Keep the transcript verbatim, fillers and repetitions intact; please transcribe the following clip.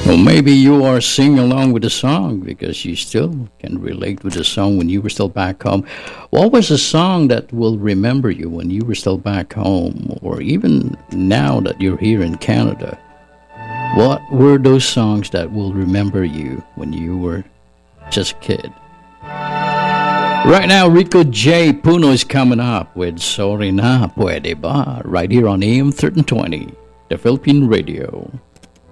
Well, maybe you are singing along with the song because you still can relate with the song when you were still back home. What was a song that will remember you when you were still back home, or even now that you're here in Canada? What were those songs that will remember you when you were just a kid? Right now, Rico J. Puno is coming up with Sorry Na Pwede Ba, right here on A M thirteen twenty, the Philippine Radio.